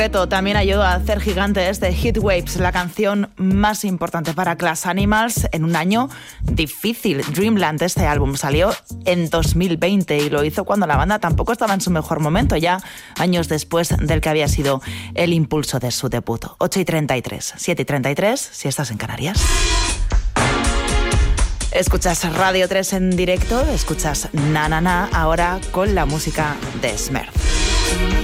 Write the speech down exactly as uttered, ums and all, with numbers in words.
También ayudó a hacer gigantes de Heat Waves, la canción más importante para Glass Animals en un año difícil. Dreamland, este álbum, salió en dos mil veinte y lo hizo cuando la banda tampoco estaba en su mejor momento, ya años después del que había sido el impulso de su debut. ocho y treinta y tres, siete y treinta y tres, si estás en Canarias. Escuchas Radio tres en directo, escuchas Na Na Na, ahora con la música de Smurf.